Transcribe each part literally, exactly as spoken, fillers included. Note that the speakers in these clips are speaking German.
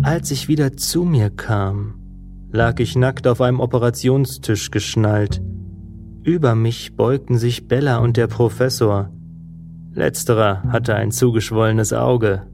Als ich wieder zu mir kam, lag ich nackt auf einem Operationstisch geschnallt. Über mich beugten sich Bella und der Professor. Letzterer hatte ein zugeschwollenes Auge.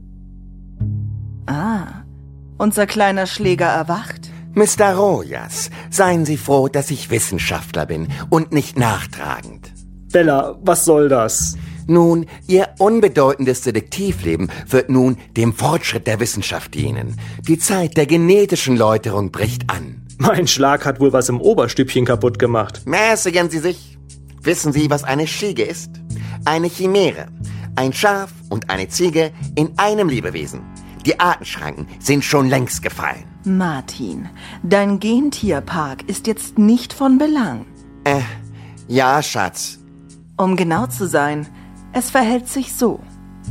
Ah, unser kleiner Schläger erwacht. Mister Rojas, seien Sie froh, dass ich Wissenschaftler bin und nicht nachtragend. Bella, was soll das? Nun, Ihr unbedeutendes Detektivleben wird nun dem Fortschritt der Wissenschaft dienen. Die Zeit der genetischen Läuterung bricht an. Mein Schlag hat wohl was im Oberstübchen kaputt gemacht. Mäßigen Sie sich. Wissen Sie, was eine Schiege ist? Eine Chimäre. Ein Schaf und eine Ziege in einem Lebewesen. Die Artenschranken sind schon längst gefallen. Martin, dein Gentierpark ist jetzt nicht von Belang. Äh, ja, Schatz. Um genau zu sein, es verhält sich so.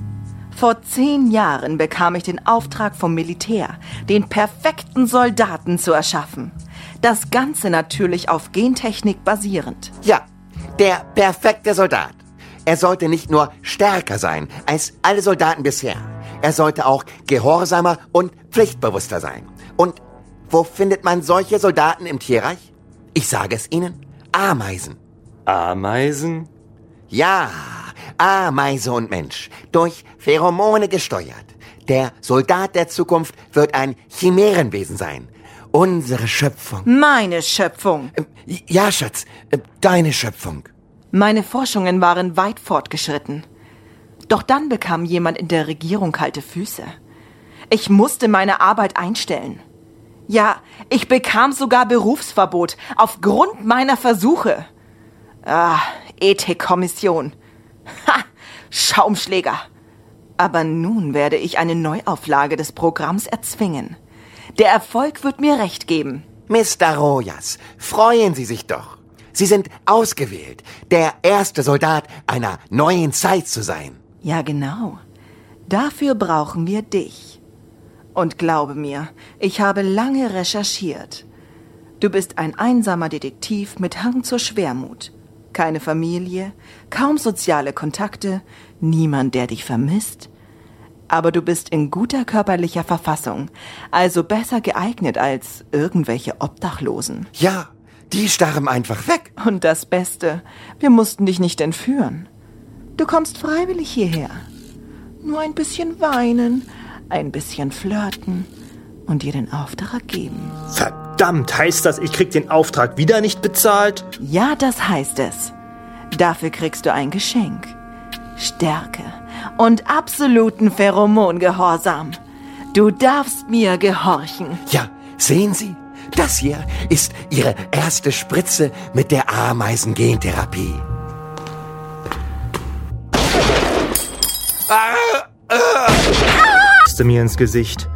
Vor zehn Jahren bekam ich den Auftrag vom Militär, den perfekten Soldaten zu erschaffen. Das Ganze natürlich auf Gentechnik basierend. Ja, der perfekte Soldat. Er sollte nicht nur stärker sein als alle Soldaten bisher. Er sollte auch gehorsamer und pflichtbewusster sein. Und wo findet man solche Soldaten im Tierreich? Ich sage es Ihnen, Ameisen. Ameisen? Ja, Ameise und Mensch, durch Pheromone gesteuert. Der Soldat der Zukunft wird ein Chimärenwesen sein. Unsere Schöpfung. Meine Schöpfung. Ähm, ja, Schatz, äh, deine Schöpfung. Meine Forschungen waren weit fortgeschritten. Doch dann bekam jemand in der Regierung kalte Füße. Ich musste meine Arbeit einstellen. Ja, ich bekam sogar Berufsverbot aufgrund meiner Versuche. Ah, Ethikkommission. Ha, Schaumschläger. Aber nun werde ich eine Neuauflage des Programms erzwingen. Der Erfolg wird mir recht geben. Mister Rojas, freuen Sie sich doch. Sie sind ausgewählt, der erste Soldat einer neuen Zeit zu sein. Ja, genau. Dafür brauchen wir dich. Und glaube mir, ich habe lange recherchiert. Du bist ein einsamer Detektiv mit Hang zur Schwermut. Keine Familie, kaum soziale Kontakte, niemand, der dich vermisst. Aber du bist in guter körperlicher Verfassung, also besser geeignet als irgendwelche Obdachlosen. Ja, die starren einfach weg. Und das Beste, wir mussten dich nicht entführen. Du kommst freiwillig hierher. Nur ein bisschen weinen, ein bisschen flirten und dir den Auftrag geben. Verdammt, heißt das, ich krieg den Auftrag wieder nicht bezahlt? Ja, das heißt es. Dafür kriegst du ein Geschenk. Stärke und absoluten Pheromongehorsam. Du darfst mir gehorchen. Ja, sehen Sie, das hier ist Ihre erste Spritze mit der Ameisen-Gentherapie. Mir ins Gesicht.